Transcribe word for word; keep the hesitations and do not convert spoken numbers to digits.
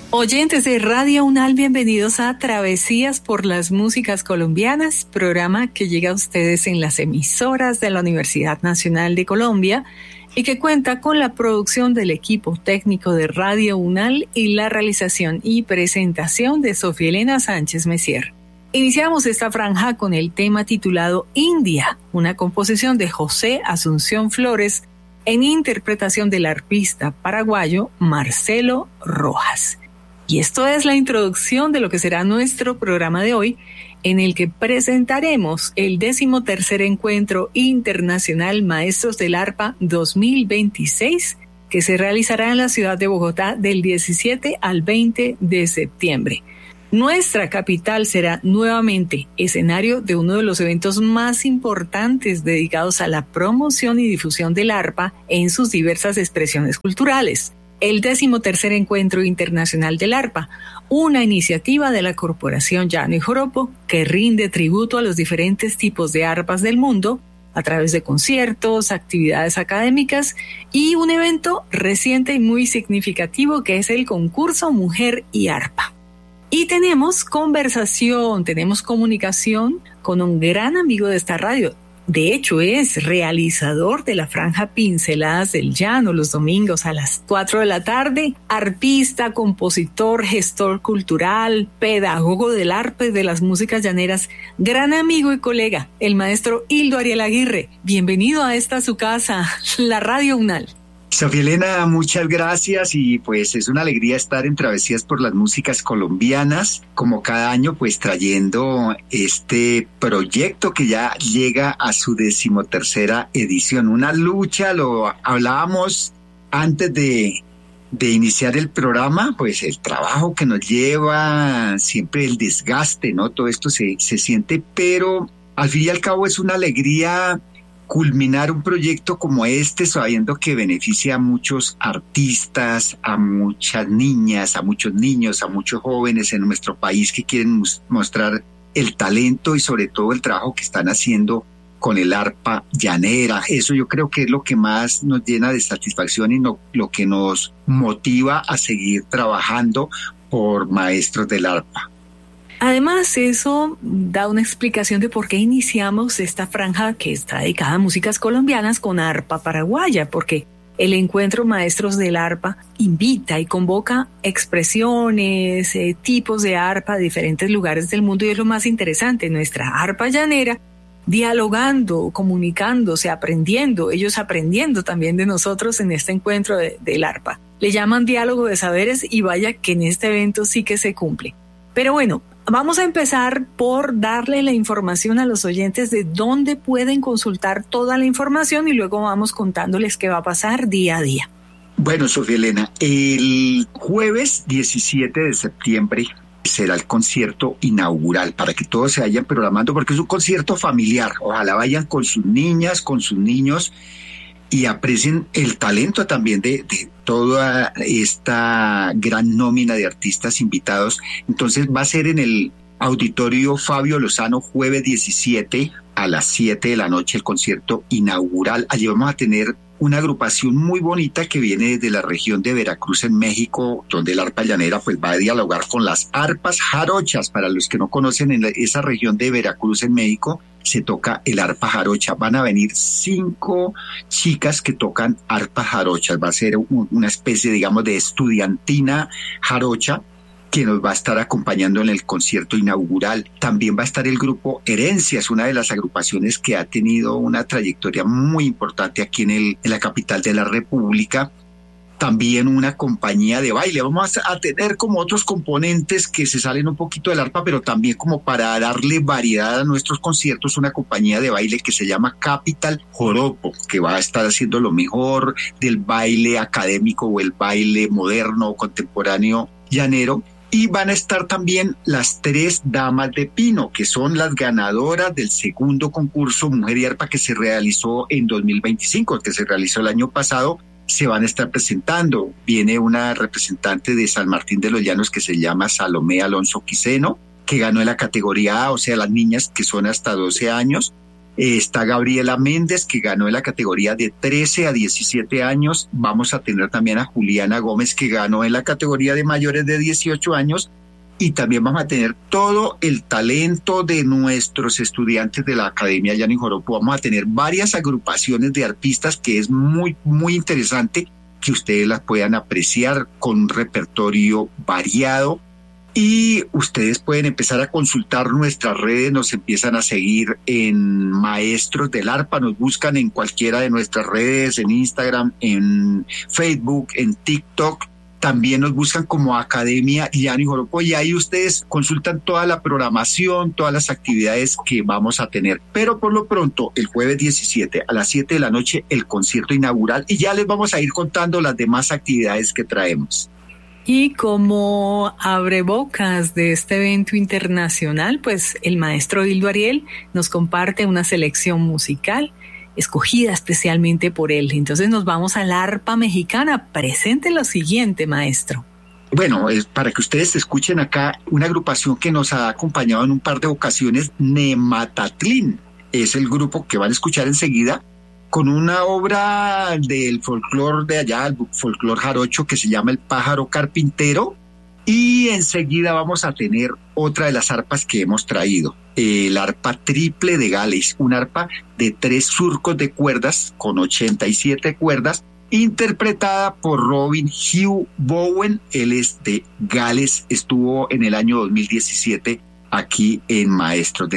Oyentes de Radio UNAL, bienvenidos a Travesías por las Músicas Colombianas, programa que llega a ustedes en las emisoras de la Universidad Nacional de Colombia y que cuenta con la producción del equipo técnico de Radio UNAL y la realización y presentación de Sofía Elena Sánchez Messier. Iniciamos esta franja con el tema titulado India, una composición de José Asunción Flores en interpretación del arpista paraguayo Marcelo Rojas. Y esto es la introducción de lo que será nuestro programa de hoy, en el que presentaremos el decimotercer Encuentro Internacional Maestros del Arpa dos mil veintiséis, que se realizará en la ciudad de Bogotá del diecisiete al veinte de septiembre. Nuestra capital será nuevamente escenario de uno de los eventos más importantes dedicados a la promoción y difusión del arpa en sus diversas expresiones culturales. El decimotercer Encuentro Internacional del Arpa, una iniciativa de la Corporación Llano y Joropo que rinde tributo a los diferentes tipos de arpas del mundo a través de conciertos, actividades académicas y un evento reciente y muy significativo que es el concurso Mujer y Arpa. Y tenemos conversación, tenemos comunicación con un gran amigo de esta radio. De hecho, es realizador de la franja Pinceladas del Llano los domingos a las cuatro de la tarde, arpista, compositor, gestor cultural, pedagogo del arpa y de las músicas llaneras, gran amigo y colega, el maestro Hildo Ariel Aguirre. Bienvenido a esta su casa, la Radio UNAL. Sofía Elena, muchas gracias y pues es una alegría estar en Travesías por las Músicas Colombianas, como cada año pues trayendo este proyecto que ya llega a su decimotercera edición. Una lucha, lo hablábamos antes de, de iniciar el programa, pues el trabajo que nos lleva, siempre el desgaste, ¿no? Todo esto se, se siente, pero al fin y al cabo es una alegría culminar un proyecto como este, sabiendo que beneficia a muchos artistas, a muchas niñas, a muchos niños, a muchos jóvenes en nuestro país que quieren mostrar el talento y sobre todo el trabajo que están haciendo con el arpa llanera. Eso yo creo que es lo que más nos llena de satisfacción y no, lo que nos motiva a seguir trabajando por maestros del arpa. Además, eso da una explicación de por qué iniciamos esta franja que está dedicada a músicas colombianas con arpa paraguaya, porque el encuentro Maestros del Arpa invita y convoca expresiones, eh, tipos de arpa de diferentes lugares del mundo y es lo más interesante, nuestra arpa llanera dialogando, comunicándose, aprendiendo, ellos aprendiendo también de nosotros en este encuentro de, del arpa. Le llaman diálogo de saberes y vaya que en este evento sí que se cumple. Pero bueno, vamos a empezar por darle la información a los oyentes de dónde pueden consultar toda la información y luego vamos contándoles qué va a pasar día a día. Bueno, Sofía Elena, el jueves diecisiete de septiembre será el concierto inaugural para que todos se vayan programando porque es un concierto familiar. Ojalá vayan con sus niñas, con sus niños y aprecien el talento también de, de toda esta gran nómina de artistas invitados. Entonces va a ser en el Auditorio Fabio Lozano, jueves diecisiete a las siete de la noche, el concierto inaugural. Allí vamos a tener una agrupación muy bonita que viene desde la región de Veracruz en México, donde el arpa llanera pues va a dialogar con las arpas jarochas. Para los que no conocen, en la, esa región de Veracruz en México se toca el arpa jarocha. Van a venir cinco chicas que tocan arpa jarochas. Va a ser un, una especie, digamos, de estudiantina jarocha que nos va a estar acompañando en el concierto inaugural. También va a estar el grupo Herencias, una de las agrupaciones que ha tenido una trayectoria muy importante aquí en, el, en la capital de la República. También una compañía de baile. Vamos a tener como otros componentes que se salen un poquito del arpa, pero también como para darle variedad a nuestros conciertos, una compañía de baile que se llama Capital Joropo, que va a estar haciendo lo mejor del baile académico o el baile moderno o contemporáneo llanero. Y van a estar también las tres damas de Pino, que son las ganadoras del segundo concurso Mujer y Arpa que se realizó en dos mil veinticinco, que se realizó el año pasado. Se van a estar presentando. Viene una representante de San Martín de los Llanos que se llama Salomé Alonso Quiseno, que ganó en la categoría A, o sea, las niñas que son hasta doce años. Eh, está Gabriela Méndez, que ganó en la categoría de trece a diecisiete años. Vamos a tener también a Juliana Gómez, que ganó en la categoría de mayores de dieciocho años. Y también vamos a tener todo el talento de nuestros estudiantes de la Academia Llano y Joropo. Vamos a tener varias agrupaciones de artistas que es muy, muy interesante que ustedes las puedan apreciar con un repertorio variado. Y ustedes pueden empezar a consultar nuestras redes, nos empiezan a seguir en Maestros del Arpa, nos buscan en cualquiera de nuestras redes, en Instagram, en Facebook, en TikTok. También nos buscan como Academia Llano y Joropo y ahí ustedes consultan toda la programación, todas las actividades que vamos a tener. Pero por lo pronto, el jueves diecisiete a las siete de la noche, el concierto inaugural y ya les vamos a ir contando las demás actividades que traemos. Y como abrebocas de este evento internacional, pues el maestro Hildo Ariel nos comparte una selección musical escogida especialmente por él. Entonces nos vamos al arpa mexicana. Presente lo siguiente, maestro. Bueno, es para que ustedes escuchen acá una agrupación que nos ha acompañado en un par de ocasiones, Nematatlín. Es el grupo que van a escuchar enseguida con una obra del folclore de allá, el folclore jarocho que se llama El Pájaro Carpintero. Y enseguida vamos a tener otra de las arpas que hemos traído, el arpa triple de Gales, un arpa de tres surcos de cuerdas con ochenta y siete cuerdas, interpretada por Robin Hugh Bowen. Él es de Gales, estuvo en el año dos mil diecisiete aquí en Maestros del